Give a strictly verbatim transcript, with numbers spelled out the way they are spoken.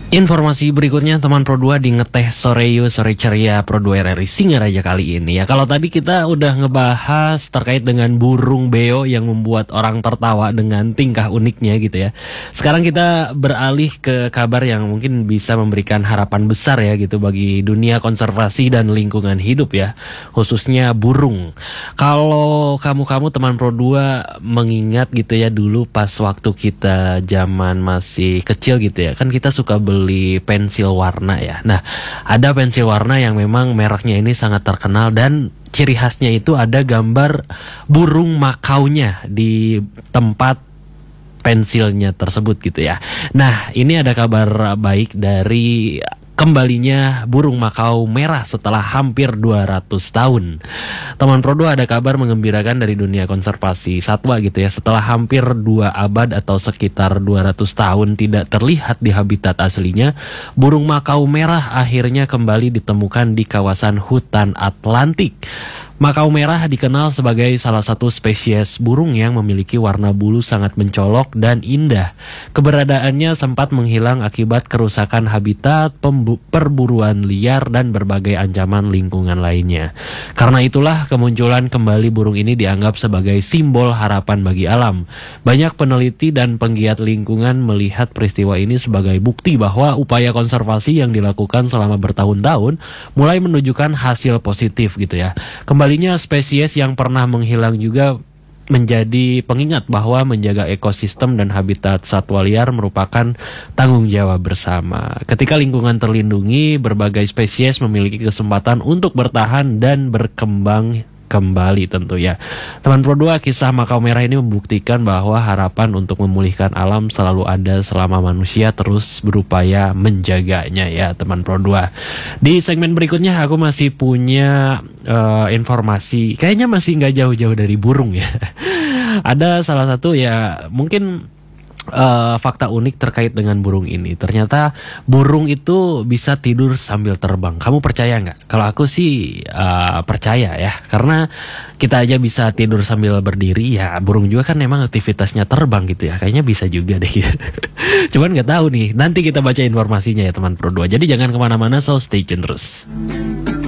Informasi berikutnya teman Pro dua di Ngeteh Sore Yu Sore Ceria Pro dua R R I Singaraja kali ini ya. Kalau tadi kita udah ngebahas terkait dengan burung beo yang membuat orang tertawa dengan tingkah uniknya gitu ya. Sekarang kita beralih ke kabar yang mungkin bisa memberikan harapan besar ya gitu bagi dunia konservasi dan lingkungan hidup ya, khususnya burung. Kalau kamu-kamu teman Pro dua mengingat gitu ya, dulu pas waktu kita zaman masih kecil gitu ya, kan kita suka beli beli pensil warna ya. Nah, ada pensil warna yang memang mereknya ini sangat terkenal dan ciri khasnya itu ada gambar burung makaunya di tempat pensilnya tersebut gitu ya. Nah, ini ada kabar baik dari kembalinya burung makau merah setelah hampir dua ratus tahun. Teman Pro dua ada kabar mengembirakan dari dunia konservasi satwa gitu ya. Setelah hampir dua abad atau sekitar dua ratus tahun tidak terlihat di habitat aslinya, burung makau merah akhirnya kembali ditemukan di kawasan hutan Atlantik. Makau merah dikenal sebagai salah satu spesies burung yang memiliki warna bulu sangat mencolok dan indah. Keberadaannya sempat menghilang akibat kerusakan habitat, perburuan liar, dan berbagai ancaman lingkungan lainnya. Karena itulah kemunculan kembali burung ini dianggap sebagai simbol harapan bagi alam. Banyak peneliti dan penggiat lingkungan melihat peristiwa ini sebagai bukti bahwa upaya konservasi yang dilakukan selama bertahun-tahun mulai menunjukkan hasil positif gitu ya. Kembali Kembalinya spesies yang pernah menghilang juga menjadi pengingat bahwa menjaga ekosistem dan habitat satwa liar merupakan tanggung jawab bersama. Ketika lingkungan terlindungi, berbagai spesies memiliki kesempatan untuk bertahan dan berkembang kembali tentu ya. Teman Pro dua, kisah makau merah ini membuktikan bahwa harapan untuk memulihkan alam selalu ada selama manusia terus berupaya menjaganya ya teman Pro dua. Di segmen berikutnya aku masih punya uh, informasi, kayaknya masih nggak jauh-jauh dari burung ya. Ada salah satu ya mungkin Uh, fakta unik terkait dengan burung ini. Ternyata burung itu bisa tidur sambil terbang. Kamu percaya nggak? Kalau aku sih uh, percaya ya, karena kita aja bisa tidur sambil berdiri ya. Burung juga kan memang aktivitasnya terbang gitu ya. Kayaknya bisa juga deh. Cuman nggak tahu nih. Nanti kita baca informasinya ya teman Pro dua. Jadi jangan kemana-mana, so stay tune terus.